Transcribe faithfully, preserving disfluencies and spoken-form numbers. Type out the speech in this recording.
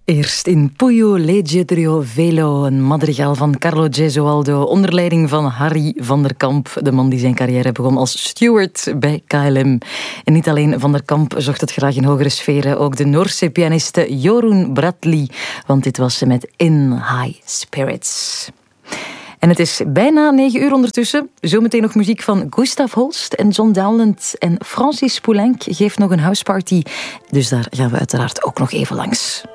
Eerst in Puyo Leggiadrio Velo, een madrigal van Carlo Gesualdo, onder leiding van Harry van der Kamp, de man die zijn carrière begon als steward bij K L M. En niet alleen Van der Kamp zocht het graag in hogere sferen, ook de Noorse pianiste Jorunn Bradley, want dit was ze met In High Spirits. En het is bijna negen uur ondertussen. Zometeen nog muziek van Gustav Holst en John Dowland. En Francis Poulenc geeft nog een houseparty. Dus daar gaan we uiteraard ook nog even langs.